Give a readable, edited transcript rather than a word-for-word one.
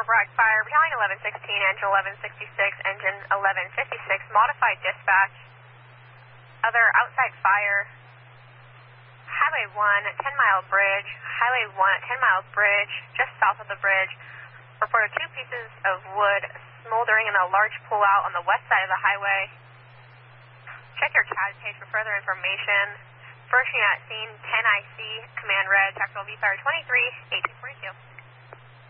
Bragg Fire, Battalion 1116, engine 1166, engine 1156, modified dispatch. Other outside fire. Highway 1 at 10 Mile Bridge, Highway 1 at 10 Mile Bridge, just south of the bridge. Reported 2 pieces of wood smoldering in a large pool out on the west side of the highway. Check your CHAD page for further information. First unit at scene, 10 IC, command red, tactical V-Fire 23, 8.